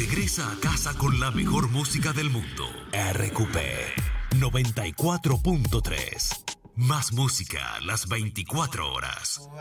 Regresa a casa con la mejor música del mundo. RQP 94.3. Más música las 24 horas.